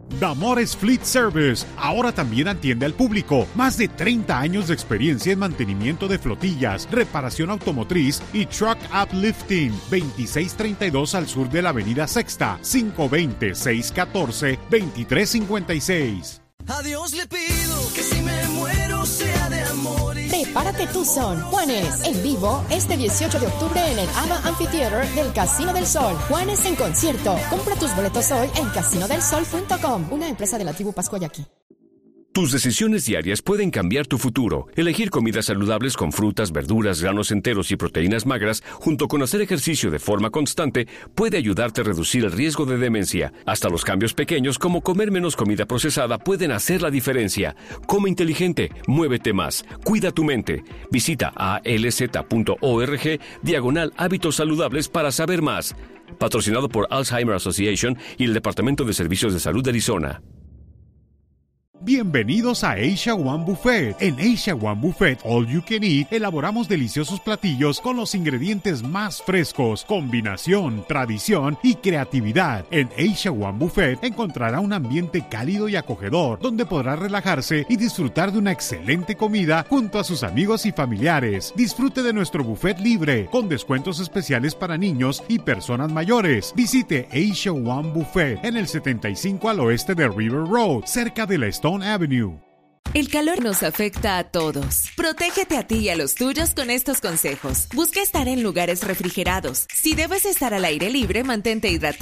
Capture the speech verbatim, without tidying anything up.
Damores Fleet Service, ahora también atiende al público. Más de treinta años de experiencia en mantenimiento de flotillas, reparación automotriz y truck uplifting. veintiséis treinta y dos al sur de la avenida Sexta, cinco dos cero, seis uno cuatro, dos tres cinco seis. A Dios le pido que si me muero sea de amor. Y... Prepárate Tucson, Juanes, en vivo este dieciocho de octubre en el ABBA Amphitheater del Casino del Sol. Juanes en concierto. Compra tus boletos hoy en casino del sol punto com, una empresa de la tribu Pascuayaqui. Tus decisiones diarias pueden cambiar tu futuro. Elegir comidas saludables con frutas, verduras, granos enteros y proteínas magras, junto con hacer ejercicio de forma constante, puede ayudarte a reducir el riesgo de demencia. Hasta los cambios pequeños, como comer menos comida procesada, pueden hacer la diferencia. Come inteligente, muévete más, cuida tu mente. Visita a alz punto org diagonal hábitos saludables para saber más. Patrocinado por Alzheimer Association y el Departamento de Servicios de Salud de Arizona. Bienvenidos a Asia One Buffet. En Asia One Buffet All You Can Eat elaboramos deliciosos platillos con los ingredientes más frescos, combinación, tradición y creatividad. En Asia One Buffet encontrará un ambiente cálido y acogedor donde podrá relajarse y disfrutar de una excelente comida junto a sus amigos y familiares. Disfrute de nuestro buffet libre con descuentos especiales para niños y personas mayores. Visite Asia One Buffet en el setenta y cinco al oeste de River Road, cerca de la Stone Avenue. El calor nos afecta a todos. Protégete a ti y a los tuyos con estos consejos. Busca estar en lugares refrigerados. Si debes estar al aire libre, mantente hidratado